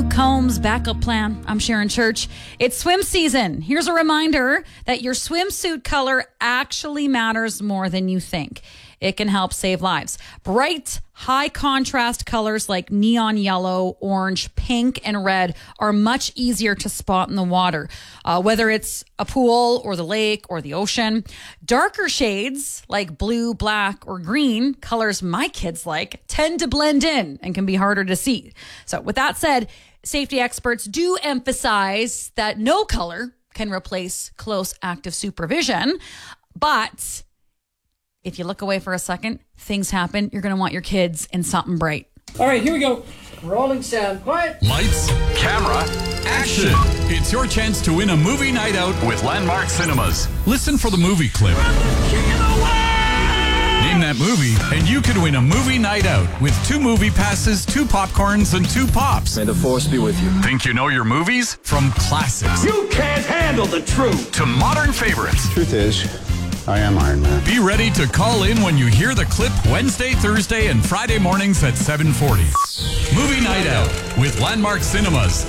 Luke Combs, backup plan. I'm Sharon Church. It's swim season. Here's a reminder that your swimsuit color actually matters more than you think. It can help save lives. Bright, high contrast colors like neon yellow, orange, pink, and red are much easier to spot in the water, whether it's a pool or the lake or the ocean. Darker shades like blue, black, or green, colors my kids like, tend to blend in and can be harder to see. So with that said, safety experts do emphasize that no color can replace close active supervision, but if you look away for a second, things happen. You're going to want your kids in something bright. All right, here we go. Rolling sound. Quiet. Lights, camera, action. It's your chance to win a movie night out with Landmark Cinemas. Listen for the movie clip. Name that movie, and you could win a movie night out with 2 movie passes, 2 popcorns, and 2 pops. May the force be with you. Think you know your movies? From classics You can't handle the truth. to modern favorites. Truth is, I am Iron Man. Be ready to call in when you hear the clip Wednesday, Thursday, and Friday mornings at 7:40. Movie Night Out with Landmark Cinemas.